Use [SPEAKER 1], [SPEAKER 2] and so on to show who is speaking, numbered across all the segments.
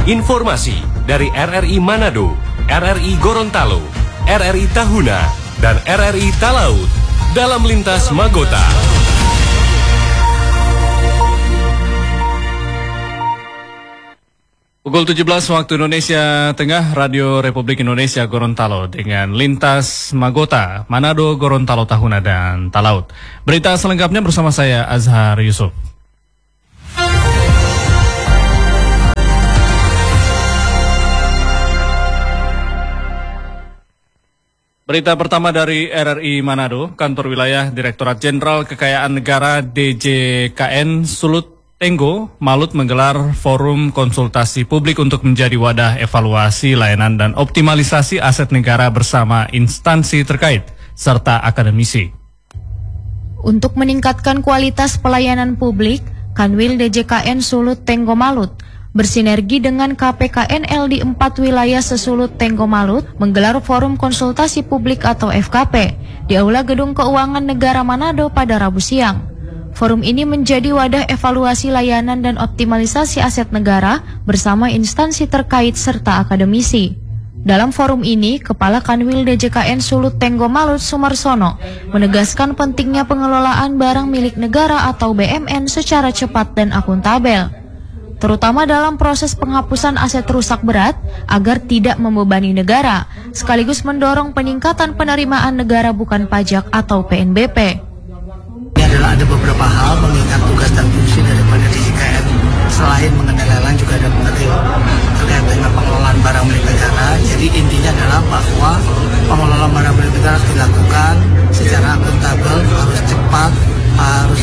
[SPEAKER 1] Informasi dari RRI Manado, RRI Gorontalo, RRI Tahuna, dan RRI Talaut dalam Lintas Magota.
[SPEAKER 2] Pukul 17 waktu Indonesia Tengah, Radio Republik Indonesia Gorontalo dengan Lintas Magota, Manado, Gorontalo, Tahuna, dan Talaut. Berita selengkapnya bersama saya Azhar Yusuf. Berita pertama dari RRI Manado, Kantor Wilayah Direktorat Jenderal Kekayaan Negara DJKN Sulut Tenggo Malut menggelar forum konsultasi publik untuk menjadi wadah evaluasi layanan dan optimalisasi aset negara bersama instansi terkait serta akademisi.
[SPEAKER 3] Untuk meningkatkan kualitas pelayanan publik, Kanwil DJKN Sulut Tenggo Malut bersinergi dengan KPKNL di 4 wilayah sesulut Tenggo Malut menggelar forum konsultasi publik atau FKP di Aula Gedung Keuangan Negara Manado pada Rabu siang. Forum ini menjadi wadah evaluasi layanan dan optimalisasi aset negara bersama instansi terkait serta akademisi. Dalam forum ini, Kepala Kanwil DJKN Sulut Tenggo Malut Sumarsono menegaskan pentingnya pengelolaan barang milik negara atau BMN secara cepat dan akuntabel, terutama dalam proses penghapusan aset rusak berat agar tidak membebani negara, sekaligus mendorong peningkatan penerimaan negara bukan pajak atau PNBP.
[SPEAKER 4] Adalah ada beberapa hal mengingat tugas dan fungsi daripada DJKN selain mengenai lelang juga ada terkait dengan pengelolaan barang milik negara. Jadi intinya adalah bahwa pengelolaan barang milik negara harus dilakukan secara akuntabel, harus cepat, harus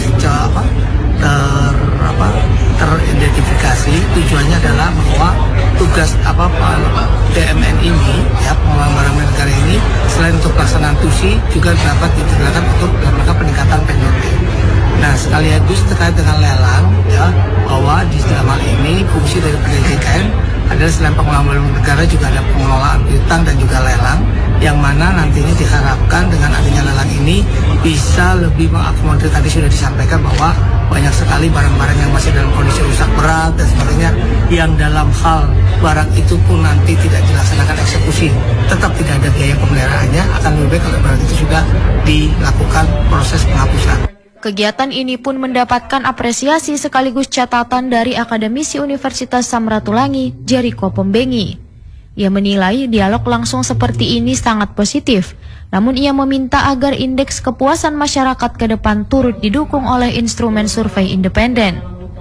[SPEAKER 4] teridentifikasi. Tujuannya adalah bahwa tugas DMN ini, ya, pengelolaan barang milik negara ini selain untuk pelaksanaan tusi juga dapat digunakan untuk melakukan peningkatan PNBP. Nah, sekaligus terkait dengan lelang, ya, bahwa di dalam hal ini fungsi dari DJKN adalah selain pengelolaan barang milik negara juga ada pengelolaan piutang dan juga lelang, yang mana nantinya diharapkan dengan adanya lelang ini bisa lebih mengakomodir, tadi sudah disampaikan bahwa banyak sekali barang-barang yang masih dalam kondisi rusak berat dan sebagainya, yang dalam hal barang itu pun nanti tidak dilaksanakan eksekusi, tetap tidak ada biaya pemeliharaannya, akan lebih baik kalau barang itu sudah dilakukan proses penghapusan.
[SPEAKER 3] Kegiatan ini pun mendapatkan apresiasi sekaligus catatan dari akademisi Universitas Samratulangi, Jericho Pombengi. Ia menilai dialog langsung seperti ini sangat positif, namun ia meminta agar indeks kepuasan masyarakat ke depan turut didukung oleh instrumen survei independen.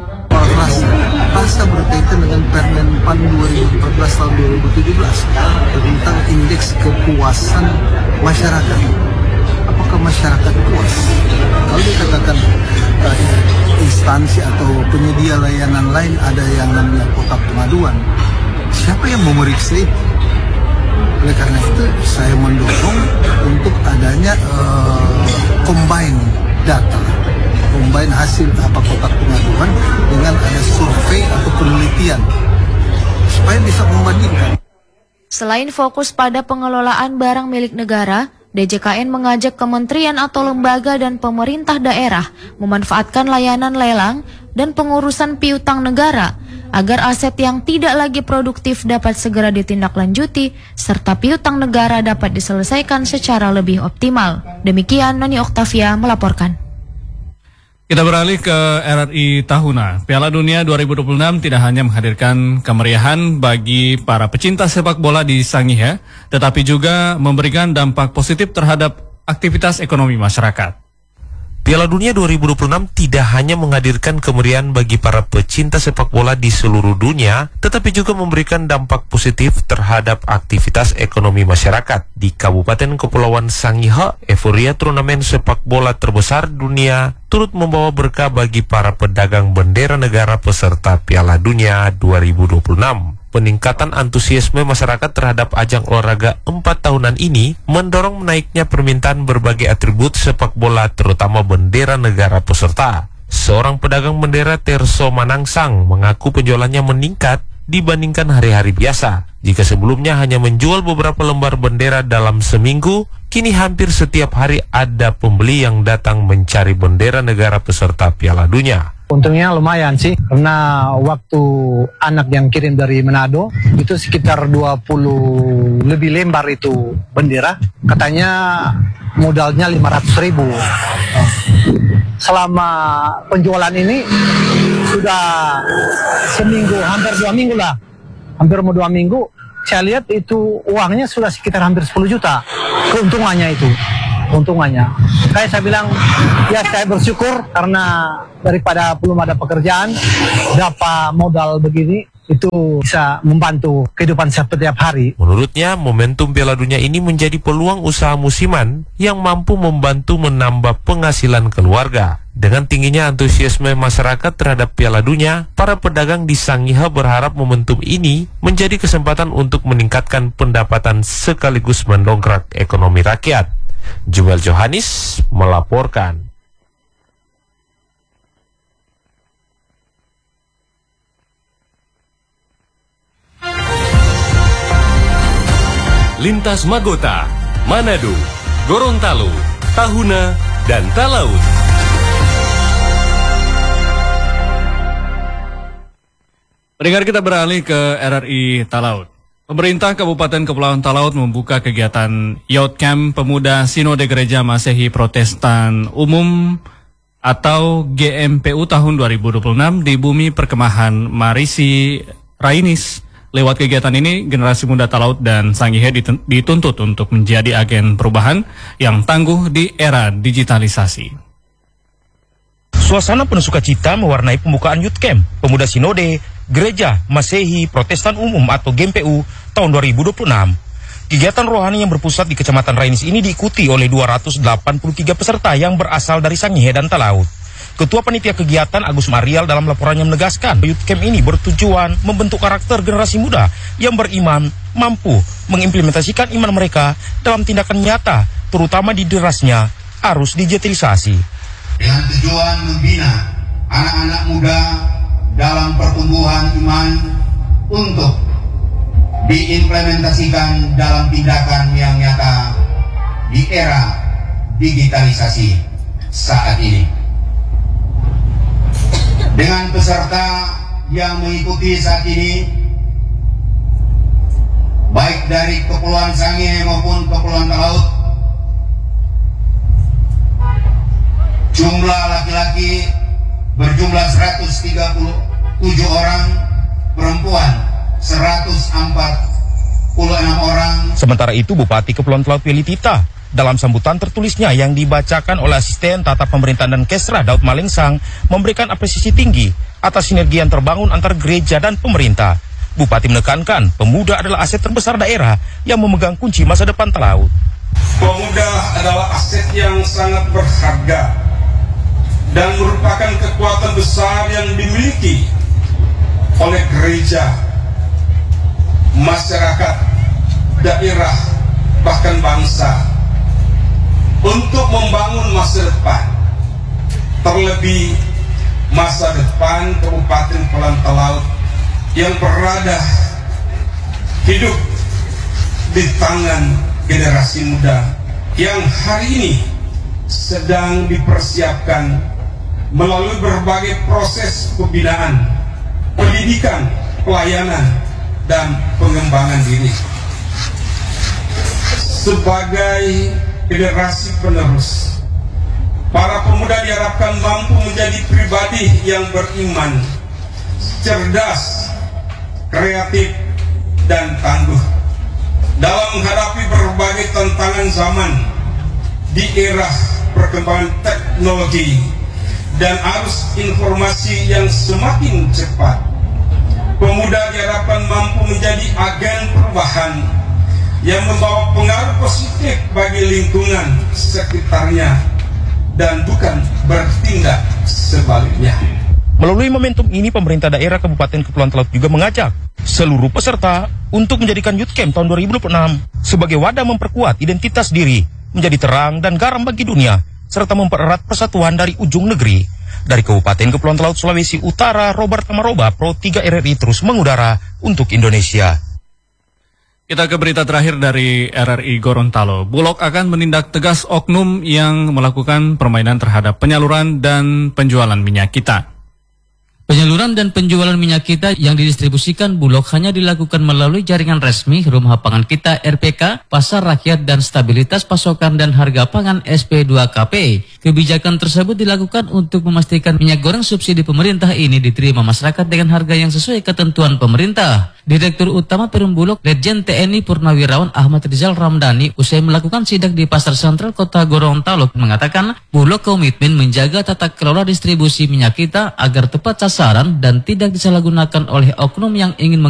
[SPEAKER 4] Pasca berkaitan dengan Permenpan 2014 tahun 2017 tentang indeks kepuasan masyarakat. Apakah masyarakat puas? Kalau dikatakan instansi atau penyedia layanan lain ada yang namanya kotak pengaduan, siapa yang memeriksa itu? Oleh karena itu saya mendorong untuk adanya combine data, combine hasil kotak pengaduan dengan ada survei atau penelitian supaya bisa membandingkan.
[SPEAKER 3] Selain fokus pada pengelolaan barang milik negara, DJKN mengajak kementerian atau lembaga dan pemerintah daerah memanfaatkan layanan lelang dan pengurusan piutang negara agar aset yang tidak lagi produktif dapat segera ditindaklanjuti serta piutang negara dapat diselesaikan secara lebih optimal. Demikian Nani Oktavia melaporkan.
[SPEAKER 2] Kita beralih ke RRI Tahuna. Piala Dunia 2026 tidak hanya menghadirkan kemeriahan bagi para pecinta sepak bola di Sangihe, tetapi juga memberikan dampak positif terhadap aktivitas ekonomi masyarakat.
[SPEAKER 5] Piala Dunia 2026 tidak hanya menghadirkan kemeriahan bagi para pecinta sepak bola di seluruh dunia, tetapi juga memberikan dampak positif terhadap aktivitas ekonomi masyarakat. Di Kabupaten Kepulauan Sangihe, euforia turnamen sepak bola terbesar dunia turut membawa berkah bagi para pedagang bendera negara peserta Piala Dunia 2026. Peningkatan antusiasme masyarakat terhadap ajang olahraga 4 tahunan ini mendorong menaiknya permintaan berbagai atribut sepak bola terutama bendera negara peserta. Seorang pedagang bendera Terso Manangsang mengaku penjualannya meningkat dibandingkan hari-hari biasa. Jika sebelumnya hanya menjual beberapa lembar bendera dalam seminggu, kini hampir setiap hari ada pembeli yang datang mencari bendera negara peserta Piala Dunia.
[SPEAKER 6] Untungnya lumayan sih, karena waktu anak yang kirim dari Manado itu sekitar 20 lebih lembar itu bendera. Katanya modalnya 500.000. Selama penjualan ini sudah seminggu, hampir 2 minggu lah. Hampir mau 2 minggu, saya lihat itu uangnya sudah sekitar hampir 10 juta. Keuntungannya itu. Kayak saya bilang, ya saya bersyukur karena daripada belum ada pekerjaan, dapat modal begini, itu bisa membantu kehidupan setiap hari.
[SPEAKER 5] Menurutnya, momentum Piala Dunia ini menjadi peluang usaha musiman yang mampu membantu menambah penghasilan keluarga. Dengan tingginya antusiasme masyarakat terhadap Piala Dunia, para pedagang di Sangihe berharap momentum ini menjadi kesempatan untuk meningkatkan pendapatan sekaligus mendongkrak ekonomi rakyat. Jumel Johanis melaporkan.
[SPEAKER 1] Lintas Magota, Manado, Gorontalo, Tahuna, dan Talaut.
[SPEAKER 2] Pendengar, kita beralih ke RRI Talaut. Pemerintah Kabupaten Kepulauan Talaut membuka kegiatan Youth Camp Pemuda Sinode Gereja Masehi Protestan Umum atau GMPU tahun 2026 di Bumi Perkemahan Marisi Rainis. Lewat kegiatan ini, generasi muda Talaut dan Sangihe dituntut untuk menjadi agen perubahan yang tangguh di era digitalisasi.
[SPEAKER 7] Suasana penuh sukacita mewarnai pembukaan Youth Camp Pemuda Sinode Gereja Masehi Protestan Umum atau GMPU tahun 2026. Kegiatan rohani yang berpusat di Kecamatan Rainis ini diikuti oleh 283 peserta yang berasal dari Sangihe dan Talaut. Ketua Panitia Kegiatan Agus Marial dalam laporannya menegaskan, Youth Camp ini bertujuan membentuk karakter generasi muda yang beriman, mampu mengimplementasikan iman mereka dalam tindakan nyata, terutama di derasnya arus digitalisasi.
[SPEAKER 8] Dengan tujuan membina anak-anak muda dalam pertumbuhan iman untuk diimplementasikan dalam tindakan yang nyata di era digitalisasi saat ini. Dengan peserta yang mengikuti saat ini, baik dari Kepulauan Sangihe maupun Kepulauan Talaut, jumlah laki-laki berjumlah 137 orang, perempuan 146 orang.
[SPEAKER 7] Sementara itu, Bupati Kepulauan Talaut Willy Tita dalam sambutan tertulisnya yang dibacakan oleh asisten tata pemerintahan dan Kesra Daud Malingsang memberikan apresiasi tinggi atas sinergi yang terbangun antar gereja dan pemerintah. Bupati menekankan pemuda adalah aset terbesar daerah yang memegang kunci masa depan Talaut.
[SPEAKER 9] Pemuda adalah aset yang sangat berharga dan merupakan kekuatan besar yang dimiliki oleh gereja, masyarakat, daerah, bahkan bangsa untuk membangun masa depan, terlebih masa depan Kabupaten Kepulauan Talaut yang berada hidup di tangan generasi muda yang hari ini sedang dipersiapkan melalui berbagai proses pembinaan, pendidikan, pelayanan, dan pengembangan diri. Sebagai generasi penerus, para pemuda diharapkan mampu menjadi pribadi yang beriman, cerdas, kreatif, dan tangguh dalam menghadapi berbagai tantangan zaman di era perkembangan teknologi dan arus informasi yang semakin cepat. Pemuda diharapkan mampu menjadi agen perubahan yang membawa pengaruh positif bagi lingkungan sekitarnya dan bukan bertindak sebaliknya.
[SPEAKER 7] Melalui momentum ini, pemerintah daerah Kabupaten Kepulauan Talaut juga mengajak seluruh peserta untuk menjadikan Youth Camp tahun 2026 sebagai wadah memperkuat identitas diri, menjadi terang dan garam bagi dunia, serta mempererat persatuan dari ujung negeri. Dari Kabupaten Kepulauan Talaut, Sulawesi Utara, Robert Amaroba, Pro 3 RRI terus mengudara untuk Indonesia.
[SPEAKER 2] Kita ke berita terakhir dari RRI Gorontalo. Bulog akan menindak tegas oknum yang melakukan permainan terhadap penyaluran dan penjualan minyak kita.
[SPEAKER 10] Penyaluran dan penjualan minyak kita yang didistribusikan Bulog hanya dilakukan melalui jaringan resmi Rumah Pangan Kita RPK, Pasar Rakyat dan Stabilitas Pasokan dan Harga Pangan SP2KP. Kebijakan tersebut dilakukan untuk memastikan minyak goreng subsidi pemerintah ini diterima masyarakat dengan harga yang sesuai ketentuan pemerintah. Direktur Utama Perum Bulog, Letjen TNI Purnawirawan Ahmad Rizal Ramdhani, usai melakukan sidak di Pasar Sentral Kota Gorontalo, mengatakan Bulog komitmen menjaga tata kelola distribusi minyak kita agar tepat sasaran dan tidak disalahgunakan oleh oknum yang ingin